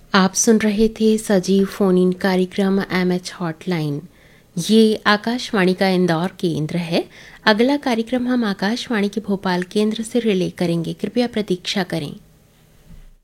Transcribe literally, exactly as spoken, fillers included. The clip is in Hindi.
आप सुन रहे थे सजीव फोन इन कार्यक्रम एम एच हॉटलाइन। ये आकाशवाणी का इंदौर केंद्र है। अगला कार्यक्रम हम आकाशवाणी के भोपाल केंद्र से रिले करेंगे, कृपया प्रतीक्षा करें।